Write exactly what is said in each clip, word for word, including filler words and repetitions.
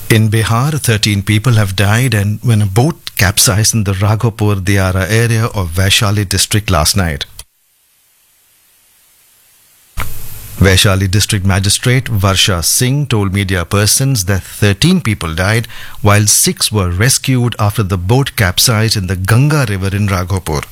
In Bihar, thirteen people have died and when a boat capsized in the Raghopur Diara area of Vaishali district last night. Vaishali district magistrate Varsha Singh told media persons that thirteen people died while six were rescued after the boat capsized in the Ganga river in Raghopur.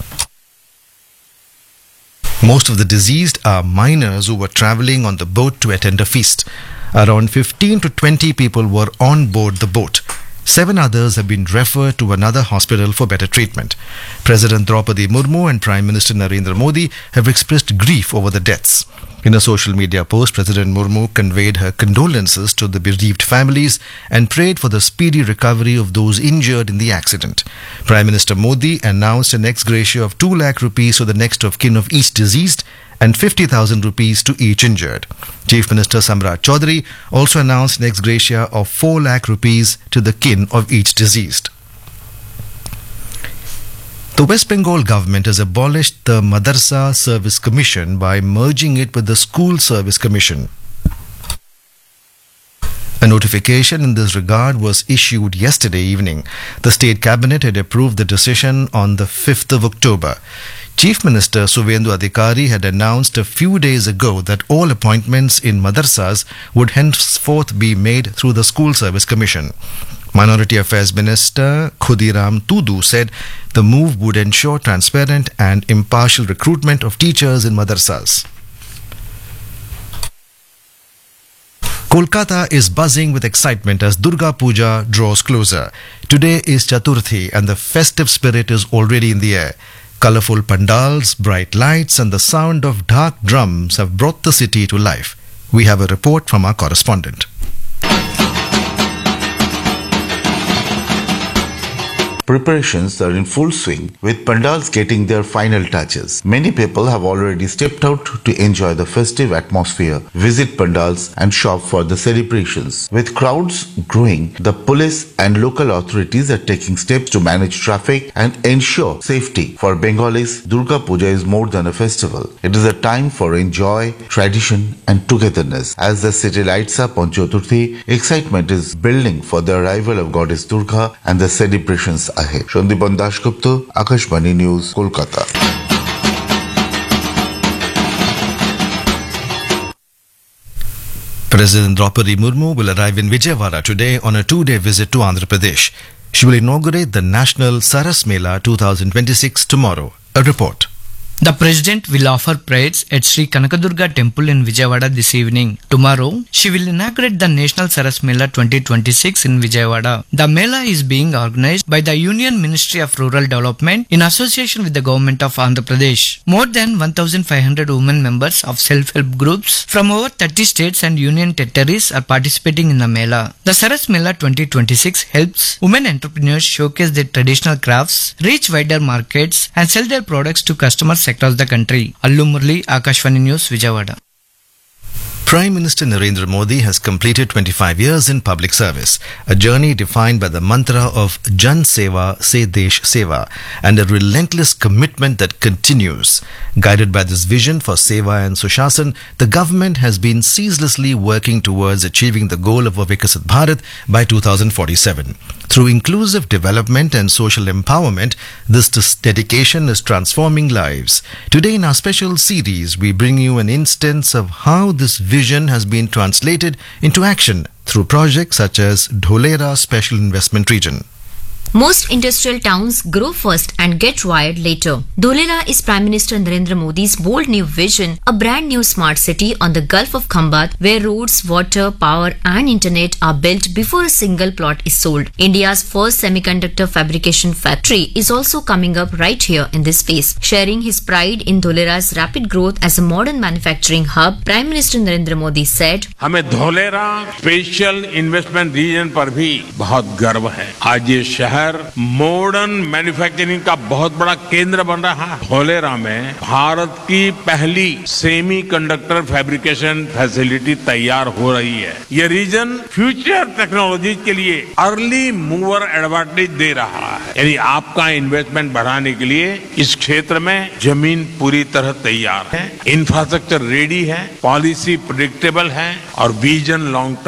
Most of the deceased are minors who were travelling on the boat to attend a feast. Around fifteen to twenty people were on board the boat. Seven others have been referred to another hospital for better treatment. President Draupadi Murmu and Prime Minister Narendra Modi have expressed grief over the deaths. In a social media post, President Murmu conveyed her condolences to the bereaved families and prayed for the speedy recovery of those injured in the accident. Prime Minister Modi announced an ex gratia of two lakh rupees for the next of kin of each deceased and fifty thousand rupees to each injured. Chief Minister Samrat Chaudhary also announced an ex gratia of four lakh rupees to the kin of each deceased. The West Bengal government has abolished the Madrasa Service Commission by merging it with the School Service Commission. A notification in this regard was issued yesterday evening. The State Cabinet had approved the decision on the fifth of October. Chief Minister Suvendu Adhikari had announced a few days ago that all appointments in madrasas would henceforth be made through the School Service Commission. Minority Affairs Minister Khudiram Tudu said the move would ensure transparent and impartial recruitment of teachers in madrasas. Kolkata is buzzing with excitement as Durga Puja draws closer. Today is Chaturthi and the festive spirit is already in the air. Colourful pandals, bright lights and the sound of dark drums have brought the city to life. We have a report from our correspondent. Preparations are in full swing, with pandals getting their final touches. Many people have already stepped out to enjoy the festive atmosphere, visit pandals and shop for the celebrations. With crowds growing, the police and local authorities are taking steps to manage traffic and ensure safety. For Bengalis, Durga Puja is more than a festival. It is a time for enjoy, tradition and togetherness. As the city lights up on Chaturthi, excitement is building for the arrival of Goddess Durga and the celebrations ahead. Shandipan Dashgupta, Akashvani News, Kolkata. President Draupadi Murmu will arrive in Vijayawada today on a two-day visit to Andhra Pradesh. She will inaugurate the National Saras Mela twenty twenty-six tomorrow. A report. The President will offer prayers at Sri Kanakadurga Temple in Vijayawada this evening. Tomorrow, she will inaugurate the National Saras Mela twenty twenty-six in Vijayawada. The Mela is being organized by the Union Ministry of Rural Development in association with the Government of Andhra Pradesh. More than one thousand five hundred women members of self-help groups from over thirty states and union territories are participating in the Mela. The Saras Mela twenty twenty-six helps women entrepreneurs showcase their traditional crafts, reach wider markets and sell their products to customers across the country. Allu Murli, Akashvani News, Vijayawada. Prime Minister Narendra Modi has completed twenty-five years in public service, a journey defined by the mantra of Jan Seva Se Desh Seva and a relentless commitment that continues. Guided by this vision for Seva and Sushasana, the government has been ceaselessly working towards achieving the goal of a Viksit Bharat by two thousand forty-seven. Through inclusive development and social empowerment, this dedication is transforming lives. Today in our special series, we bring you an instance of how this vision has been translated into action through projects such as Dholera Special Investment Region. Most industrial towns grow first and get wired later. Dholera is Prime Minister Narendra Modi's bold new vision, a brand new smart city on the Gulf of Khambat where roads, water, power and internet are built before a single plot is sold. India's first semiconductor fabrication factory is also coming up right here in this space. Sharing his pride in Dholera's rapid growth as a modern manufacturing hub, Prime Minister Narendra Modi said, हमें Dholera special investment region पर भी बहुत गर्व है. आज ये शहर modern manufacturing का बहुत बड़ा केंद्र बन रहा है. धोलेरा में भारत की पहली सेमी कंडक्टर फैब्रिकेशन फैसिलिटी तैयार हो रही है. ये रीजन फ्यूचर टेक्नोलॉजी के लिए अर्ली मूवर एडवांटेज दे रहा है. यानी आपका इन्वेस्टमेंट बढ़ाने के लिए इस क्षेत्र में जमीन पूरी तरह तैयार है, इंफ्रास्ट्रक्चर रेडी है, पॉलिसी प्रेडिक्टेबल है और विजन लॉन्ग